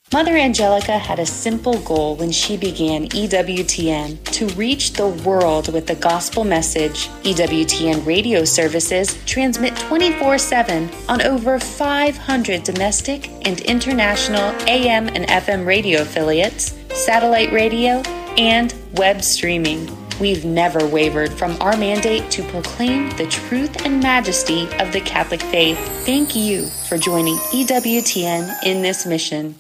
Mother Angelica had a simple goal when she began EWTN, to reach the world with the gospel message. EWTN radio services transmit 24/7 on over 500 domestic and international AM and FM radio affiliates, satellite radio, and web streaming. We've never wavered from our mandate to proclaim the truth and majesty of the Catholic faith. Thank you for joining EWTN in this mission.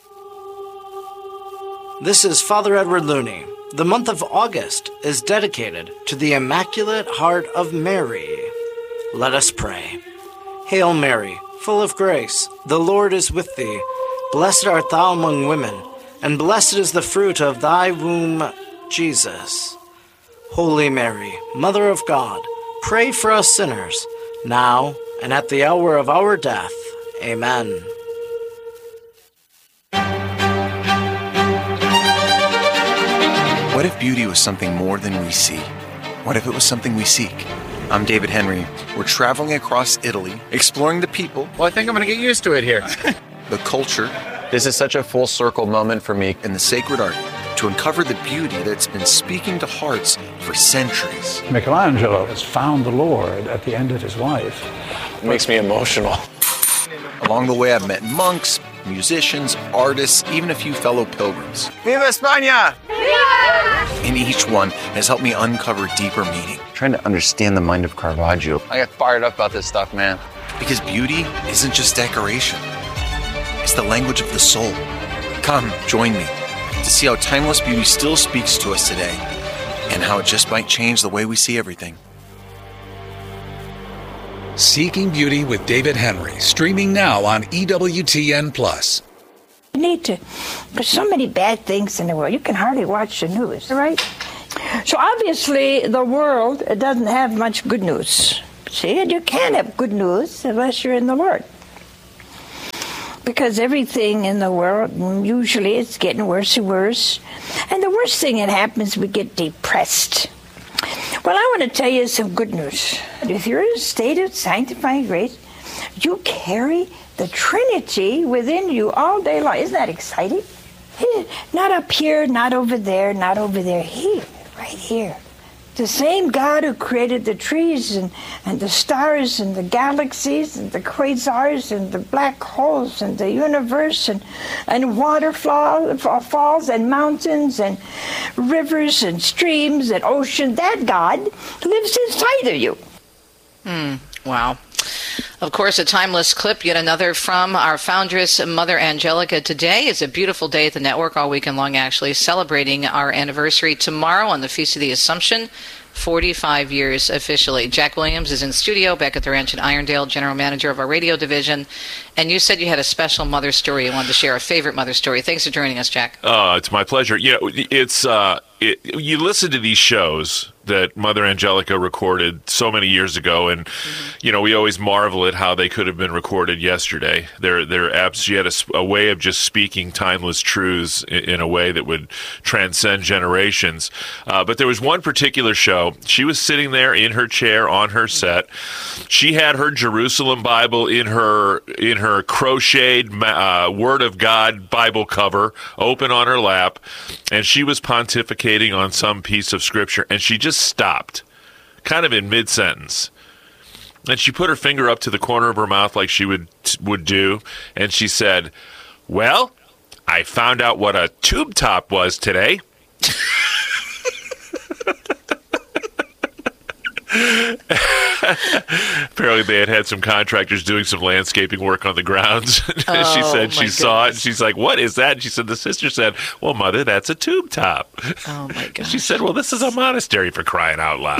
This is Father Edward Looney. The month of August is dedicated to the Immaculate Heart of Mary. Let us pray. Hail Mary, full of grace, the Lord is with thee. Blessed art thou among women, and blessed is the fruit of thy womb, Jesus. Holy Mary, Mother of God, pray for us sinners, now and at the hour of our death. Amen. What if beauty was something more than we see? What if it was something we seek? I'm David Henry. We're traveling across Italy, exploring the people. Well, I think I'm going to get used to it here. The culture. This is such a full circle moment for me. And the sacred art to uncover the beauty that's been speaking to hearts for centuries. Michelangelo has found the Lord at the end of his life. It makes me emotional. Along the way, I've met monks, musicians, artists, even a few fellow pilgrims. Viva España! And each one has helped me uncover deeper meaning. Trying to understand the mind of Caravaggio. I get fired up about this stuff, man. Because beauty isn't just decoration. It's the language of the soul. Come, join me to see how timeless beauty still speaks to us today and how it just might change the way we see everything. Seeking Beauty with David Henry, streaming now on EWTN+. You need to, there's so many bad things in the world. You can hardly watch the news, right? So obviously the world doesn't have much good news. See, and you can't have good news unless you're in the Lord. Because everything in the world, usually it's getting worse and worse. And the worst thing that happens, we get depressed. Well, I want to tell you some good news. If you're in a state of sanctifying grace, you carry the Trinity within you all day long. Isn't that exciting? Not up here, not over there, not over there. Here, right here. The same God who created the trees and the stars and the galaxies and the quasars and the black holes and the universe and waterfalls and mountains and rivers and streams and oceans, that God lives inside of you. Wow. Of course, a timeless clip, yet another from our foundress, Mother Angelica. Today is a beautiful day at the network, all weekend long, actually, celebrating our anniversary tomorrow on the Feast of the Assumption, 45 years officially. Jack Williams is in studio back at the ranch in Irondale, general manager of our radio division. And you said you had a special mother story you wanted to share, a favorite mother story. Thanks for joining us, Jack. It's my pleasure. You know, you listen to these shows that Mother Angelica recorded so many years ago, and you know, we always marvel at how they could have been recorded yesterday. They're apps. She had a way of just speaking timeless truths in a way that would transcend generations. But there was one particular show. She was sitting there in her chair on her set. She had her Jerusalem Bible in her crocheted Word of God Bible cover open on her lap, and she was pontificating on some piece of scripture, and she just stopped, kind of in mid-sentence. And she put her finger up to the corner of her mouth like she would do, and she said, "Well, I found out what a tube top was today." Apparently they had some contractors doing some landscaping work on the grounds. She said she saw it, and she's like, "What is that?" And she said, the sister said, "Well, Mother, that's a tube top." Oh, my gosh. She said, "Well, this is a monastery, for crying out loud."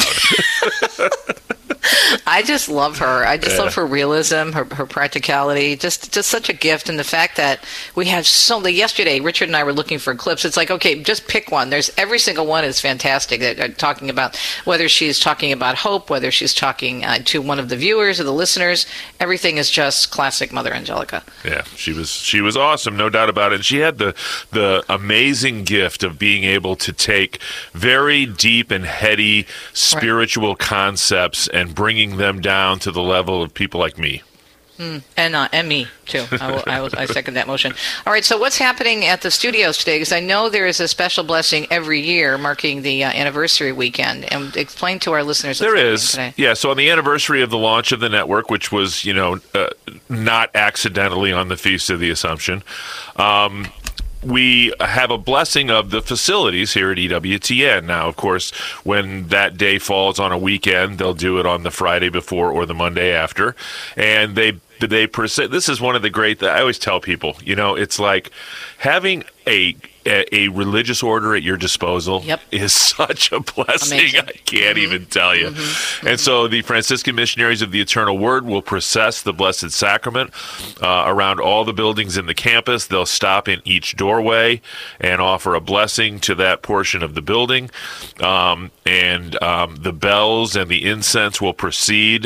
I just love her. I just love her realism, her practicality, just such a gift. And the fact that we have yesterday, Richard and I were looking for clips. It's like, okay, just pick one. There's every single one is fantastic. They're talking about whether she's talking about hope, whether she's talking to one of the viewers or the listeners. Everything is just classic Mother Angelica. Yeah, she was awesome, no doubt about it. And she had the amazing gift of being able to take very deep and heady spiritual concepts and bringing them down to the level of people like me. And me, too. I second that motion. All right, so what's happening at the studios today? Because I know there is a special blessing every year marking the anniversary weekend. And explain to our listeners what's happening today. Yeah, so on the anniversary of the launch of the network, which was, not accidentally on the Feast of the Assumption, we have a blessing of the facilities here at EWTN. Now, of course, when that day falls on a weekend, they'll do it on the Friday before or the Monday after. And this is one of the great, I always tell people, it's like having a religious order at your disposal is such a blessing. Amazing. I can't even tell you. And so the Franciscan Missionaries of the Eternal Word will process the Blessed Sacrament around all the buildings in the campus. They'll stop in each doorway and offer a blessing to that portion of the building. And the bells and the incense will precede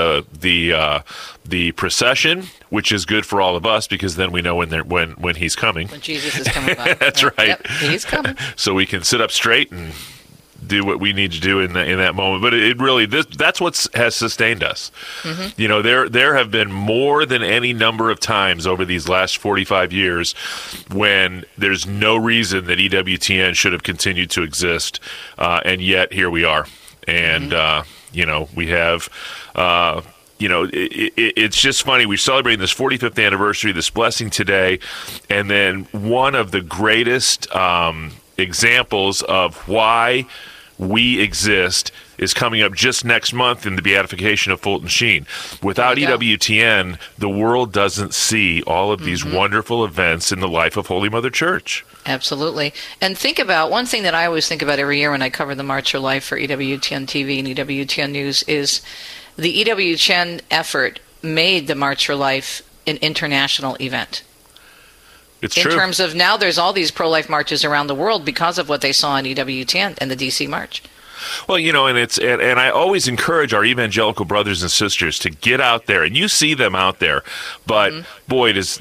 the procession, which is good for all of us because then we know when he's coming. When Jesus is coming by. That's right. Yep, he's coming. So we can sit up straight and do what we need to do in that moment. But it really, that's what has sustained us. There have been more than any number of times over these last 45 years when there's no reason that EWTN should have continued to exist, and yet here we are. And, we have... it's just funny. We're celebrating this 45th anniversary, this blessing today, and then one of the greatest examples of why we exist is coming up just next month in the beatification of Fulton Sheen. Without EWTN, the world doesn't see all of these wonderful events in the life of Holy Mother Church. Absolutely. And think about, one thing that I always think about every year when I cover the March for Life for EWTN TV and EWTN News is the EWTN effort made the March for Life an international event. It's in true. terms of now there's all these pro-life marches around the world because of what they saw on EWTN and the DC March. Well, and I always encourage our evangelical brothers and sisters to get out there, and you see them out there, but boy, does